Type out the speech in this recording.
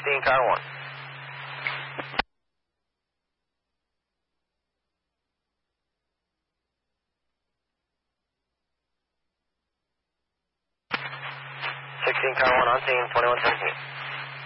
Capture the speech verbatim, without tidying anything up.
sixteen, car one. sixteen, car one on scene, twenty-one seventeen.